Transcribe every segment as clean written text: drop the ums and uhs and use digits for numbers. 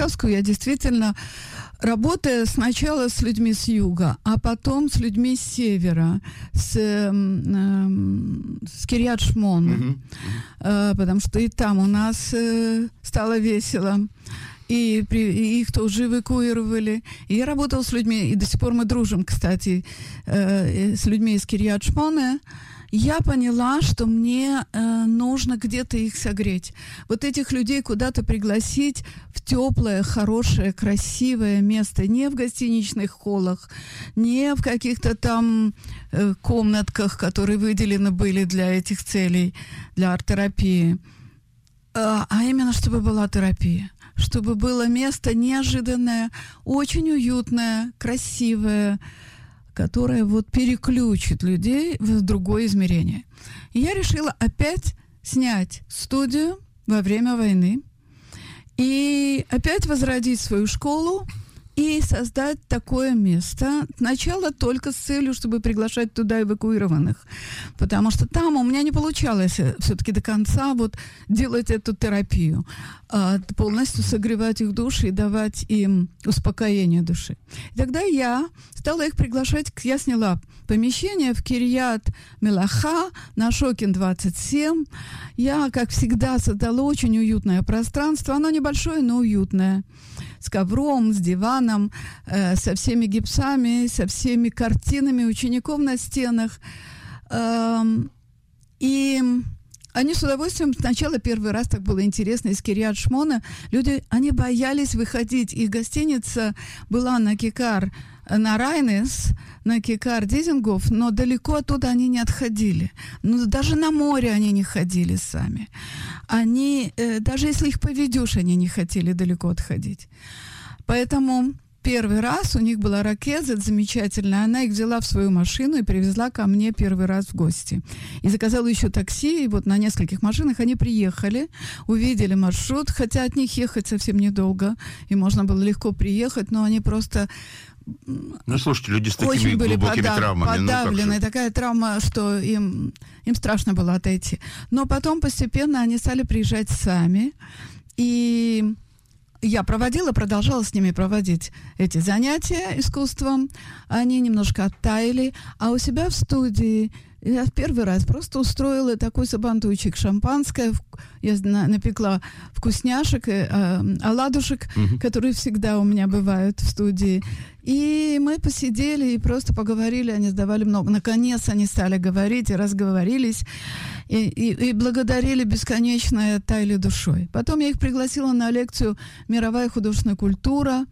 сказку, я действительно, работая сначала с людьми с юга, а потом с людьми с севера, с Кирьят-Шмона, потому что и там у нас стало весело. И их тоже эвакуировали. И я работала с людьми, и до сих пор мы дружим, кстати, с людьми из Кирьят-Шмона. Я поняла, что мне нужно где-то их согреть. Вот этих людей куда-то пригласить в теплое, хорошее, красивое место. Не в гостиничных холлах, не в каких-то там комнатках, которые выделены были для этих целей, для арт-терапии. А именно, чтобы была терапия. Чтобы было место неожиданное, очень уютное, красивое, которое вот переключит людей в другое измерение. И я решила опять снять студию во время войны и опять возродить свою школу и создать такое место. Сначала только с целью, чтобы приглашать туда эвакуированных, потому что там у меня не получалось все-таки до конца вот делать эту терапию, полностью согревать их души и давать им успокоение души. И тогда я стала их приглашать, я сняла помещение в Кирьят-Мелаха на Шокин 27. Я, как всегда, создала очень уютное пространство. Оно небольшое, но уютное. С ковром, с диваном, со всеми гипсами, со всеми картинами учеников на стенах. И они с удовольствием, сначала первый раз так было интересно, из Кирьят-Шмона, люди, они боялись выходить. Их гостиница была на Кикар, на Райнес, на Кикар Дизингоф, но далеко оттуда они не отходили. Ну, даже на море они не ходили сами. Они, даже если их поведешь, они не хотели далеко отходить. Поэтому первый раз у них была ракета замечательная. Она их взяла в свою машину и привезла ко мне первый раз в гости. И заказала еще такси, и вот на нескольких машинах они приехали, увидели маршрут, хотя от них ехать совсем недолго, и можно было легко приехать, но они просто... Ну, слушайте, люди с такими глубокими травмами. Подавлены. Такая травма, что им страшно было отойти. Но потом постепенно они стали приезжать сами. И я продолжала с ними проводить эти занятия искусством. Они немножко оттаяли. А у себя в студии я в первый раз просто устроила такой сабантуйчик шампанское. Я напекла вкусняшек, оладушек, которые всегда у меня бывают в студии. И мы посидели и просто поговорили. Они задавали много. Наконец они стали говорить и разговорились. И благодарили бесконечно, таяли душой. Потом я их пригласила на лекцию «Мировая художественная культура».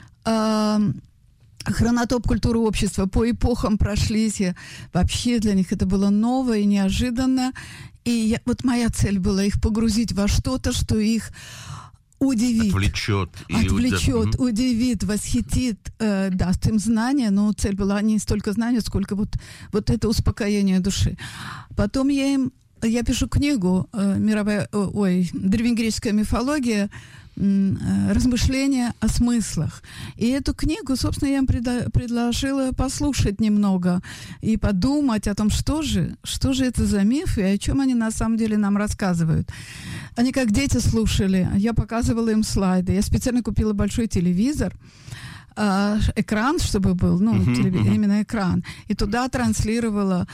Хронотоп культуры общества, по эпохам прошлись, и вообще для них это было ново и неожиданно. И вот моя цель была их погрузить во что-то, что их удивит. Отвлечет, удивит, восхитит, даст им знания, но цель была не столько знания, сколько вот это успокоение души. Потом я пишу книгу «Древнегреческая мифология», размышления о смыслах. И эту книгу, собственно, я им предложила послушать немного и подумать о том, что же это за миф и о чем они на самом деле нам рассказывают. Они как дети слушали. Я показывала им слайды. Я специально купила большой телевизор, экран, чтобы был, именно экран. И туда транслировала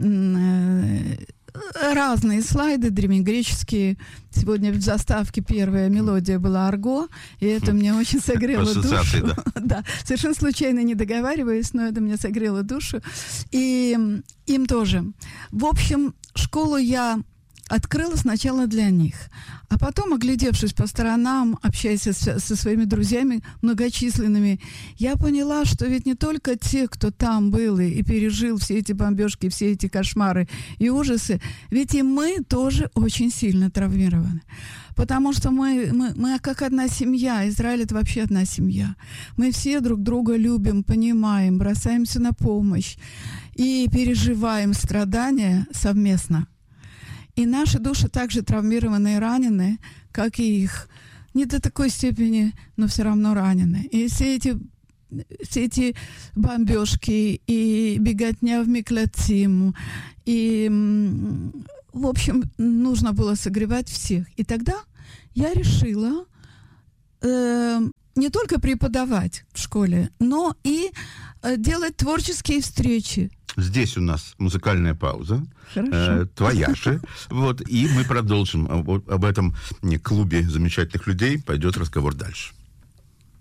разные слайды древнегреческие. Сегодня в заставке первая мелодия была «Арго», и это мне очень согрело душу. Да, совершенно случайно не договариваясь, но это мне согрело душу. И им тоже. В общем, школу я открыла сначала для них. А потом, оглядевшись по сторонам, общаясь со своими друзьями многочисленными, я поняла, что ведь не только те, кто там был и пережил все эти бомбежки, все эти кошмары и ужасы, ведь и мы тоже очень сильно травмированы. Потому что мы как одна семья. Израиль — это вообще одна семья. Мы все друг друга любим, понимаем, бросаемся на помощь и переживаем страдания совместно. И наши души также травмированы и ранены, как и их. Не до такой степени, но все равно ранены. И все эти бомбежки и беготня в Миклятим, и, в общем, нужно было согревать всех. И тогда я решила не только преподавать в школе, но и делать творческие встречи. Здесь у нас музыкальная пауза. Хорошо. Твоя же. Вот, и мы продолжим. Об этом клубе замечательных людей пойдет разговор дальше.